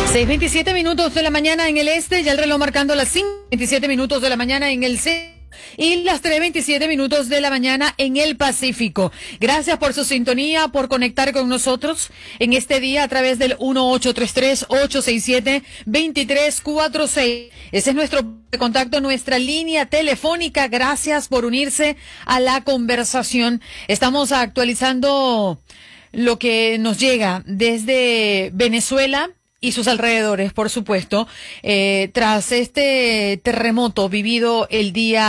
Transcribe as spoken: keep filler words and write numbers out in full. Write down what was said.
seis veintisiete minutos de la mañana en el este, ya el reloj marcando las cinco veintisiete minutos de la mañana en el centro y las tres veintisiete minutos de la mañana en el Pacífico. Gracias por su sintonía, por conectar con nosotros en este día a través del uno ocho tres tres, ocho seis siete, dos tres cuatro seis. Ese es nuestro contacto, nuestra línea telefónica. Gracias por unirse a la conversación. Estamos actualizando lo que nos llega desde Venezuela y sus alrededores, por supuesto, eh, tras este terremoto vivido el día